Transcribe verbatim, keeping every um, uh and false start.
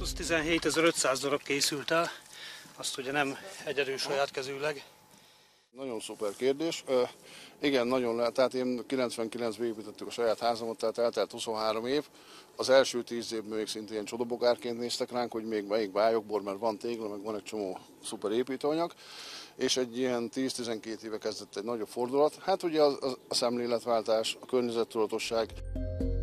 tizenhétezer-ötszáz darab készült el, azt ugye nem egyedül saját kezűleg. Nagyon szuper kérdés. Uh, igen, nagyon lehet. Tehát én kilencvenkilencben építettük a saját házamat, tehát eltelt huszonhárom év. Az első tíz évben még szintén ilyen csodabogárként néztek ránk, hogy még melyik bájokból, mert van tégla, meg van egy csomó szuper építőanyag. És egy ilyen tíz-tizenkét éve kezdett egy nagyobb fordulat. Hát ugye a, a, a szemléletváltás, a környezettudatosság.